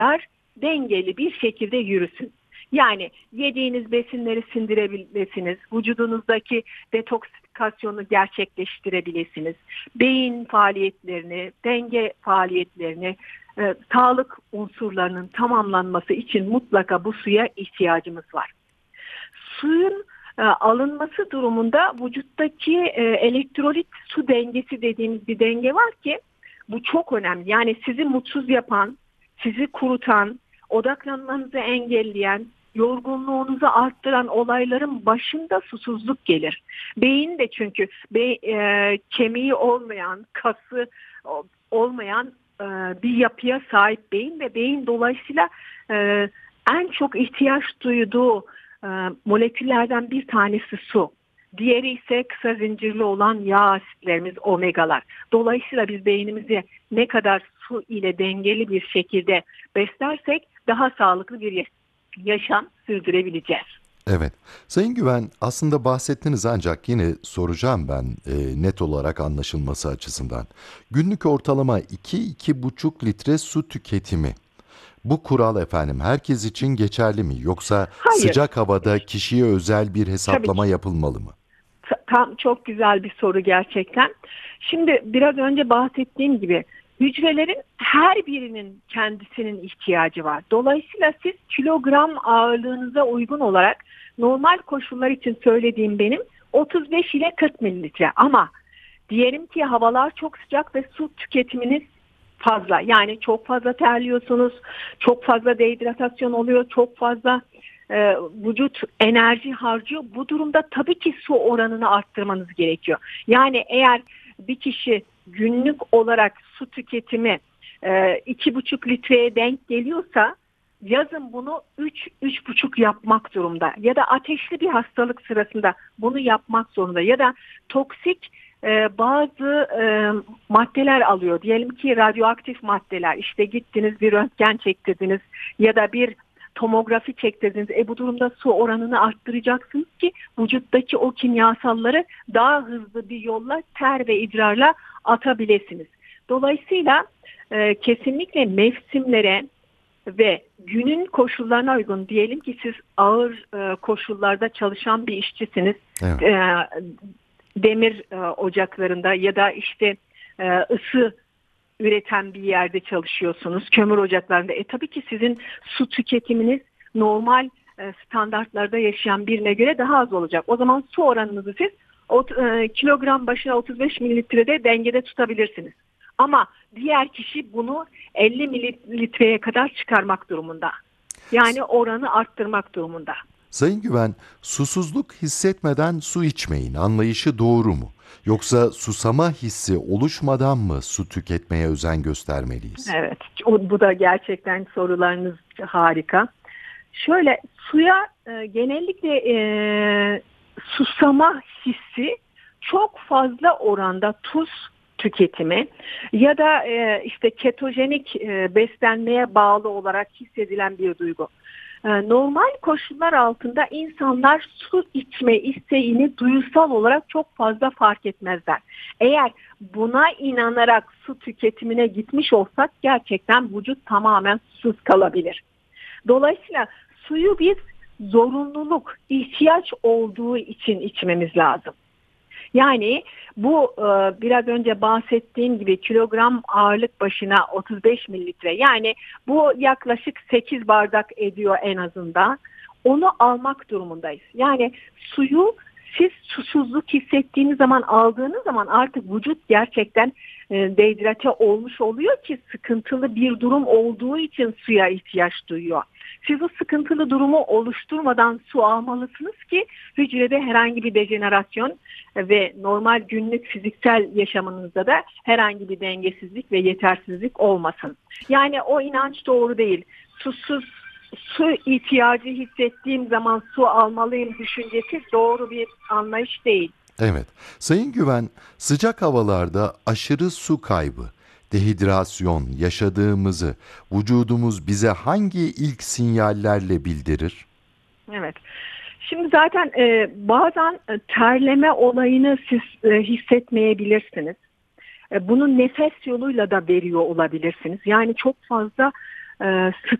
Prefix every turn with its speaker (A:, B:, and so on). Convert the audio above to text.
A: dengeli bir şekilde yürüsün. Yani yediğiniz besinleri sindirebilirsiniz, vücudunuzdaki detoksifikasyonu gerçekleştirebilirsiniz, beyin faaliyetlerini, denge faaliyetlerini, sağlık unsurlarının tamamlanması için mutlaka bu suya ihtiyacımız var. Suyun alınması durumunda vücuttaki elektrolit su dengesi dediğimiz bir denge var ki bu çok önemli. Yani sizi mutsuz yapan, sizi kurutan, odaklanmanızı engelleyen, yorgunluğunuzu arttıran olayların başında susuzluk gelir. Beyin de çünkü kemiği olmayan, kası olmayan bir yapıya sahip beyin ve beyin dolayısıyla en çok ihtiyaç duyduğu moleküllerden bir tanesi su. Diğeri ise kısa zincirli olan yağ asitlerimiz, omegalar. Dolayısıyla biz beynimizi ne kadar su ile dengeli bir şekilde beslersek daha sağlıklı bir yaşam sürdürebileceğiz.
B: Evet. Sayın Güven, aslında bahsettiniz ancak yine soracağım ben net olarak anlaşılması açısından. Günlük ortalama 2-2,5 litre su tüketimi. Bu kural efendim herkes için geçerli mi? Yoksa
A: Hayır,
B: sıcak havada kişiye özel bir
A: tabii ki.
B: hesaplama yapılmalı mı?
A: Tam çok güzel bir soru gerçekten. Şimdi biraz önce bahsettiğim gibi hücrelerin her birinin kendisinin ihtiyacı var. Dolayısıyla siz kilogram ağırlığınıza uygun olarak normal koşullar için söylediğim benim 35 ile 40 mililitre. Ama diyelim ki havalar çok sıcak ve su tüketiminiz fazla. Yani çok fazla terliyorsunuz, çok fazla dehidratasyon oluyor, çok fazla vücut enerji harcıyor. Bu durumda tabii ki su oranını arttırmanız gerekiyor. Yani eğer bir kişi günlük olarak su tüketimi 2,5 litreye denk geliyorsa yazın bunu 3-3,5 yapmak durumda. Ya da ateşli bir hastalık sırasında bunu yapmak zorunda. Ya da toksik bazı maddeler alıyor. Diyelim ki radyoaktif maddeler. İşte gittiniz bir röntgen çektirdiniz ya da bir tomografi çektirdiniz. Bu durumda su oranını arttıracaksınız ki vücuttaki o kimyasalları daha hızlı bir yolla ter ve idrarla atabilirsiniz. Dolayısıyla kesinlikle mevsimlere ve günün koşullarına uygun, diyelim ki siz ağır koşullarda çalışan bir işçisiniz.
B: Evet.
A: Demir ocaklarında ya da işte ısı üreten bir yerde çalışıyorsunuz, kömür ocaklarında. Tabii ki sizin su tüketiminiz normal standartlarda yaşayan birine göre daha az olacak. O zaman su oranınızı siz kilogram başına 35 mililitrede dengede tutabilirsiniz. Ama diğer kişi bunu 50 mililitreye kadar çıkarmak durumunda. Yani oranı arttırmak durumunda.
B: Sayın Güven, susuzluk hissetmeden su içmeyin anlayışı doğru mu? Yoksa susama hissi oluşmadan mı su tüketmeye özen göstermeliyiz?
A: Evet, bu da gerçekten sorularınız harika. Şöyle suya genellikle susama hissi çok fazla oranda tuz tüketimi ya da işte ketojenik beslenmeye bağlı olarak hissedilen bir duygu. Normal koşullar altında insanlar su içme isteğini duyusal olarak çok fazla fark etmezler. Eğer buna inanarak su tüketimine gitmiş olsak gerçekten vücut tamamen susuz kalabilir. Dolayısıyla suyu biz zorunluluk, ihtiyaç olduğu için içmemiz lazım. Yani bu biraz önce bahsettiğim gibi kilogram ağırlık başına 35 mililitre, yani bu yaklaşık 8 bardak ediyor en azından. Onu almak durumundayız. Yani suyu siz susuzluk hissettiğiniz zaman, aldığınız zaman artık vücut gerçekten dehidrate olmuş oluyor ki sıkıntılı bir durum olduğu için suya ihtiyaç duyuyor. Siz o sıkıntılı durumu oluşturmadan su almalısınız ki hücrede herhangi bir dejenerasyon ve normal günlük fiziksel yaşamınızda da herhangi bir dengesizlik ve yetersizlik olmasın. Yani o inanç doğru değil. Su ihtiyacı hissettiğim zaman su almalıyım düşüncesi doğru bir anlayış değil.
B: Evet. Sayın Güven, sıcak havalarda aşırı su kaybı, dehidrasyon yaşadığımızı vücudumuz bize hangi ilk sinyallerle bildirir?
A: Evet. Şimdi zaten bazen terleme olayını siz hissetmeyebilirsiniz. Bunu nefes yoluyla da veriyor olabilirsiniz. Yani çok fazla sık